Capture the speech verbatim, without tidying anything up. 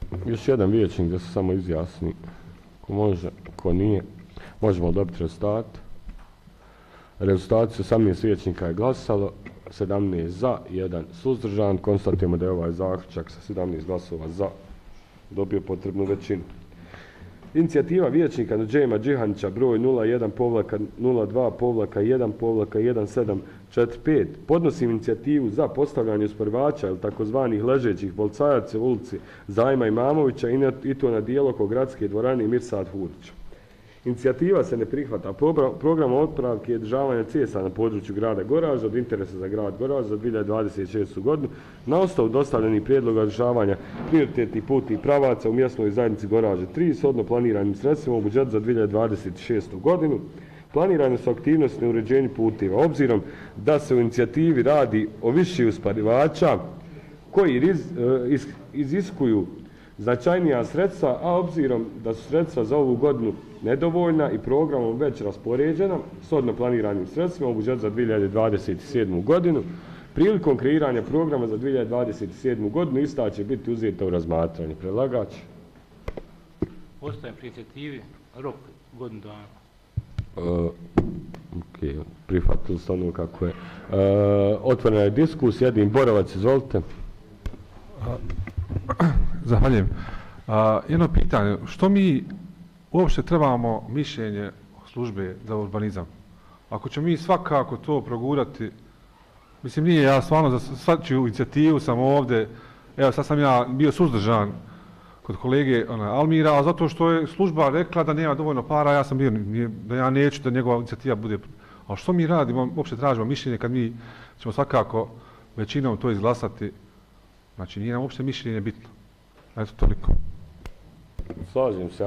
još jedan vijećnik da se samo izjasni. Ko može, ko nije. Možemo dobiti rezultat. Rezultati su osamnaest vijećnika je glasalo, sedamnaest za, jedan suzdržan. Konstatujemo da je ovaj zaključak sa sedamnaest glasova za dobio potrebnu većinu. Inicijativa vijećnika Nudžema Džihanića broj nula jedan nula dva jedan jedan sedam četiri pet podnosim inicijativu za postavljanje usporivača ili takozvanih ležećih policajaca u ulici Zajma Imamovića i to na dijelu oko gradske dvorane Mirsad Hurića. Inicijativa se ne prihvata. Program otpravke i održavanja cesta na području grada Goražda od interesa za grad Goražda za dvije hiljade dvadeset šestu. godinu na osnovu dostavljenih prijedloga održavanja prioritetnih putnih pravaca u mjesnoj zajednici Goražde tri shodno planiranim sredstvima u budžetu za dvije hiljade dvadeset šestu. godinu. Planirane su aktivnosti na uređenju puteva. Obzirom da se u inicijativi radi o više usporivača koji iziskuju značajnija sredstva, a obzirom da su sredstva za ovu godinu nedovoljna i programom već raspoređena, shodno planiranim sredstvima u budžetu za dvije hiljade dvadeset sedmu. godinu, prilikom kreiranja programa za dvije hiljade dvadeset sedmu. godinu ista će biti uzeta u razmatranje. Predlagač? Ostajem pri inicijativi rok godinu dana. Uh, ok, prihvatili ste ono kako je. Uh, otvorena je diskusija, Edin Borovac, izvolite. Uh, Zahvaljujem. Uh, jedno pitanje, što mi uopšte trebamo mišljenje službe za urbanizam? Ako ćemo mi svakako to progurati, mislim nije, ja stvarno za svačiju inicijativu sam ovdje, evo sad sam ja bio suzdržan kod kolege ona, Almira, a zato što je služba rekla da nema dovoljno para, ja sam bio, da ja neću da njegova inicijativa bude. A što mi radimo, uopšte tražimo mišljenje kad mi ćemo svakako većinom to izglasati, znači nije nam uopšte mišljenje bitno. Eto, toliko. Slažem se.